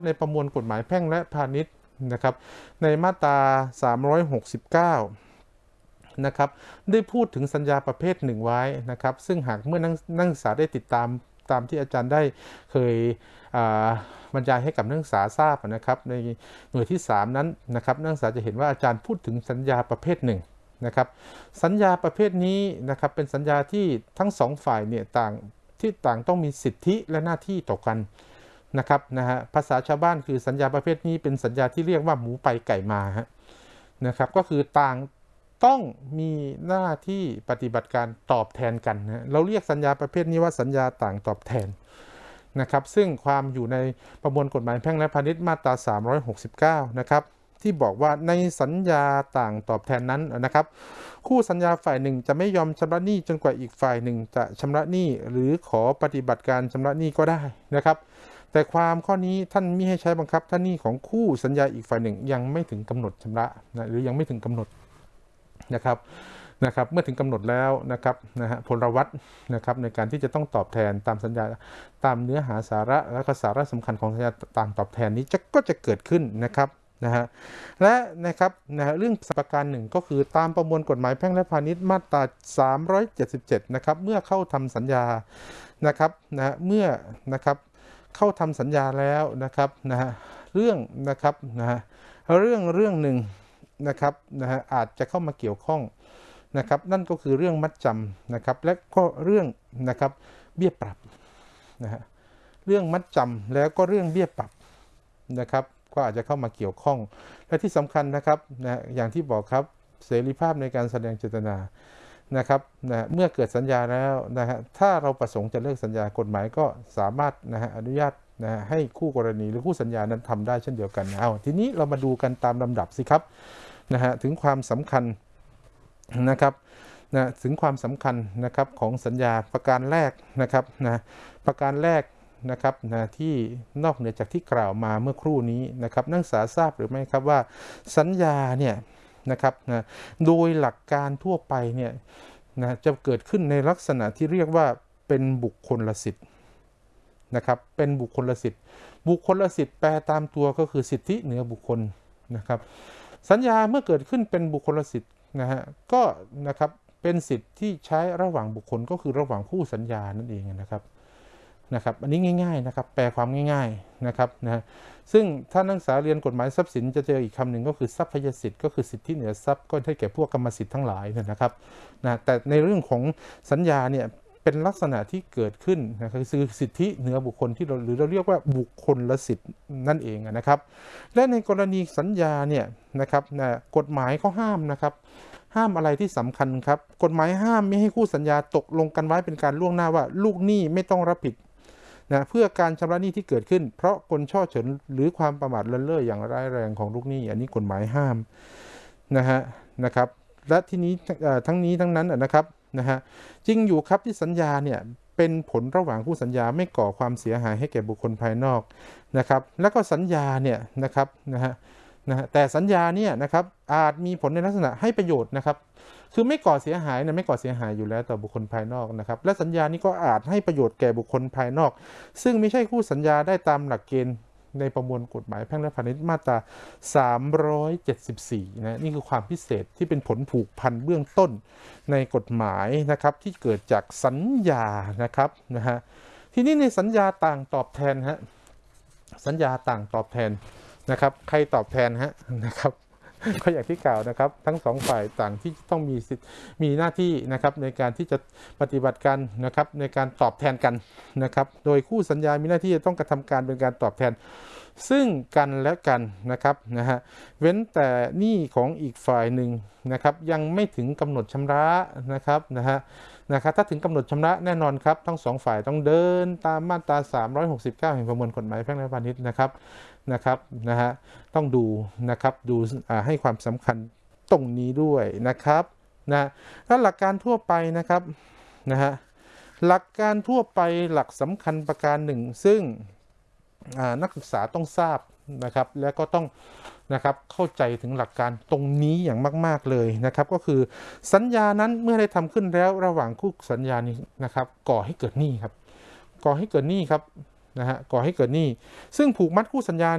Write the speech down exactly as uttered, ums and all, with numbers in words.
ในประมวลกฎหมายแพ่งและพาณิชย์นะครับในมาตราสามร้อยหกสิบเก้านะครับได้พูดถึงสัญญาประเภทหนึ่งไว้นะครับซึ่งหากเมื่อนักนักศึกษาได้ติดตามตามที่อาจารย์ได้เคยบรรยายให้กับนักศึกษาทราบนะครับในหน่วยที่สามนั้นนะครับนักศึกษาจะเห็นว่าอาจารย์พูดถึงสัญญาประเภทหนึ่งนะครับสัญญาประเภทนี้นะครับเป็นสัญญาที่ทั้งสองฝ่ายเนี่ยต่างที่ต่างต้องมีสิทธิและหน้าที่ต่อกันนะครับนะฮะภาษาชาวบ้านคือสัญญาประเภทนี้เป็นสัญญาที่เรียกว่าหมูไปไก่มาฮะนะครับก็คือต่างต้องมีหน้าที่ปฏิบัติการตอบแทนกันนะเราเรียกสัญญาประเภทนี้ว่าสัญญาต่างตอบแทนนะครับซึ่งความอยู่ในประมวลกฎหมายแพ่งและพาณิชย์มาตราสามร้อยหกสิบเก้านะครับที่บอกว่าในสัญญาต่างตอบแทนนั้นนะครับคู่สัญญาฝ่ายหนึ่งจะไม่ยอมชำระหนี้จนกว่าอีกฝ่ายหนึ่งจะชำระหนี้หรือขอปฏิบัติการชำระหนี้ก็ได้นะครับแต่ความข้อนี้ท่านมิให้ใช้บังคับถ้าหนี้ของคู่สัญญาอีกฝ่ายหนึ่งยังไม่ถึงกำหนดชำระนะหรือยังไม่ถึงกำหนดนะครับนะครับเมื่อถึงกำหนดแล้วนะครับนะฮะพลวัตนะครับในการที่จะต้องตอบแทนตามสัญญาตามเนื้อหาสาระและก็สาระสำคัญของสัญญาต่างตอบแทนนี้จะก็จะเกิดขึ้นนะครับนะฮะและนะครับนะฮะเรื่องประการหนึ่งก็คือตามประมวลกฎหมายแพ่งและพาณิชย์มาตราสามร้อยเจ็ดสิบเจ็ดนะครับเมื่อเข้าทำสัญญานะครับนะเมื่อนะครับเข้าทำสัญญาแล้วนะครับนะฮะเรื่องนะครับนะฮะเรื่องเรื่องหนึ่งนะครับนะฮะอาจจะเข้ามาเกี่ยวข้องนะครับนั่นก็คือเรื่องมัดจำนะครับและก็เรื่องนะครับเบี้ยปรับนะฮะเรื่องมัดจำแล้วก็เรื่องเบี้ยปรับนะครับก็อาจจะเข้ามาเกี่ยวข้องและที่สำคัญนะครับนะอย่างที่บอกครับเสรีภาพในการแสดงเจตนานะครับนะเมื่อเกิดสัญญาแล้วนะฮะถ้าเราประสงค์จะเลิกสัญญากฎหมายก็สามารถนะฮะอนุญาตนะฮะให้คู่กรณีหรือคู่สัญญานั้นทำได้เช่นเดียวกันเอาทีนี้เรามาดูกันตามลำดับสิครับนะฮะถึงความสำคัญนะครับนะถึงความสำคัญนะครับของสัญญาประการแรกนะครับนะประการแรกนะครับนะที่นอกเหนือจากที่กล่าวมาเมื่อครู่นี้นะครับนักศึกษาทราบหรือไม่ครับว่าสัญญาเนี่ยนะครับนะโดยหลักการทั่วไปเนี่ยนะจะเกิดขึ้นในลักษณะที่เรียกว่าเป็นบุคคลสิทธิ์นะครับเป็นบุคคลสิทธิ์บุคคลสิทธิ์แปลตามตัวก็คือสิทธิเหนือบุคคลนะครับสัญญาเมื่อเกิดขึ้นเป็นบุคคลสิทธิ์นะฮะก็นะครับเป็นสิทธิ์ที่ใช้ระหว่างบุคคลก็คือระหว่างคู่สัญญานั่นเองนะครับนะครับอันนี้ง่ายๆนะครับแปลความง่ายๆนะครับนะซึ่งถ้านักศึกษาเรียนกฎหมายทรัพย์สินจะเจออีกคำหนึ่งก็คือทรัพยสิทธิ์ก็คือสิทธิเหนือทรัพย์ก็ให้แก่พวกกรรมสิทธิ์ทั้งหลายนะครับนะแต่ในเรื่องของสัญญาเนี่ยเป็นลักษณะที่เกิดขึ้นนะครับคือสิทธิเหนือบุคคลที่เราหรือเราเรียกว่าบุคคลละสิทธิ์นั่นเองนะครับและในกรณีสัญญาเนี่ยนะครับนะกฎหมายก็ห้ามนะครับห้ามอะไรที่สำคัญครับกฎหมายห้ามไม่ให้คู่สัญญาตกลงกันไว้เป็นการล่วงหน้าว่าลูกหนี้ไม่ต้องรับผิดนะเพื่อการชำระหนี้ที่เกิดขึ้นเพราะกลช่อฉนหรือความประมาทเลินเล่ออย่างร้ายแรงของลูกหนี้อันนี้กฎหมายห้ามนะฮะนะครับและที่นี้ทั้งนี้ทั้งนั้นนะครับนะฮะจริงอยู่ครับที่สัญญาเนี่ยเป็นผลระหว่างคู่สัญญาไม่ก่อความเสียหายให้แก่บุคคลภายนอกนะครับแล้วก็สัญญาเนี่ยนะครับนะฮะนะฮะแต่สัญญาเนี่ยนะครับอาจมีผลในลักษณะให้ประโยชน์นะครับคือไม่ก่อเสียหายนะไม่ก่อเสียหายอยู่แล้วต่อบุคคลภายนอกนะครับและสัญญานี้ก็อาจให้ประโยชน์แก่บุคคลภายนอกซึ่งไม่ใช่คู่สัญญาได้ตามหลักเกณฑ์ในประมวลกฎหมายแพ่งและพาณิชย์มาตราสามร้อยเจ็ดสิบสี่นะนี่คือความพิเศษที่เป็นผลผูกพันเบื้องต้นในกฎหมายนะครับที่เกิดจากสัญญานะครับนะฮะทีนี้ในสัญญาต่างตอบแทนฮะสัญญาต่างตอบแทนนะครับใครตอบแทนฮะนะครับก็อย่างที่กล่าวนะครับทั้งสองฝ่ายต่างที่ต้องมีสิทธิ์มีหน้าที่นะครับในการที่จะปฏิบัติการนะครับในการตอบแทนกันนะครับโดยคู่สัญญามีหน้าที่จะต้องกระทำการเป็นการตอบแทนซึ่งกันและกันนะครับนะฮะเว้นแต่หนี้ของอีกฝ่ายหนึ่งนะครับยังไม่ถึงกำหนดชำระนะครับนะฮะนะครับถ้าถึงกำหนดชำระแน่นอนครับทั้งสองฝ่ายต้องเดินตามมาตราสามร้อยหกสิบเก้าแห่งประมวลกฎหมายแพ่งและพาณิชย์นะครับนะครับนะฮะต้องดูนะครับดูให้ความสำคัญตรงนี้ด้วยนะครับนะถ้าหลักการทั่วไปนะครับนะฮะหลักการทั่วไปหลักสำคัญประการหนึ่งซึ่งนักศึกษาต้องทราบนะครับและก็ต้องนะครับเข้าใจถึงหลักการตรงนี้อย่างมากๆเลยนะครับก็คือสัญญานั้นเมื่อได้ทำขึ้นแล้วระหว่างคู่สัญญานี้นะครับก่อให้เกิดหนี้ครับก่อให้เกิดหนี้ครับนะฮะก่อให้เกิดหนี้ซึ่งผูกมัดคู่สัญญา